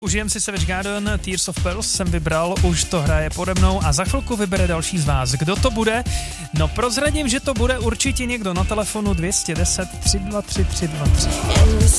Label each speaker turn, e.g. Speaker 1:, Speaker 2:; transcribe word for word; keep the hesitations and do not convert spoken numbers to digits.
Speaker 1: Užijem si Savage Garden, Tears of Pearls jsem vybral, už to hraje pode mnou a za chvilku vybere další z vás. Kdo to bude? No prozradím, že to bude určitě někdo na telefonu dvě stě deset tři dva tři tři dva tři.